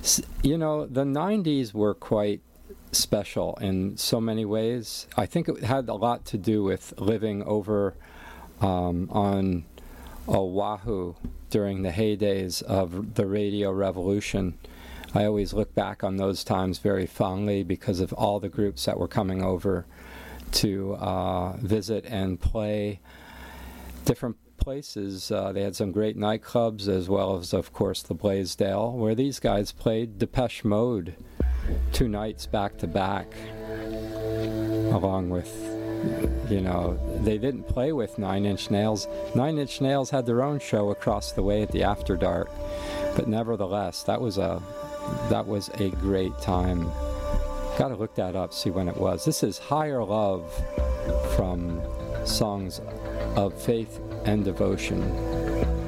You know, the 90s were quite special in so many ways. I think it had a lot to do with living over on Oahu during the heydays of the radio revolution. I always look back on those times very fondly because of all the groups that were coming over to visit and play different places. They had some great nightclubs, as well as, of course, the Blaisdell, where these guys played Depeche Mode 2 nights back to back, along with, you know, they didn't play with Nine Inch Nails. Nine Inch Nails had their own show across the way at the After Dark, but nevertheless, that was a great time. Got to look that up, see when it was. This is Higher Love from Songs of Faith and Devotion.